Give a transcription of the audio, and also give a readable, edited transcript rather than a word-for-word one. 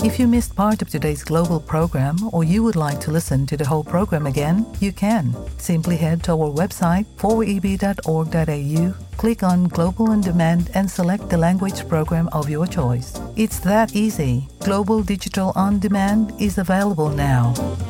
If you missed part of today's global program or you would like to listen to the whole program again, you can. Simply head to our website 4eb.org.au, click on Global On Demand and select the language program of your choice. It's that easy. Global Digital On Demand is available now.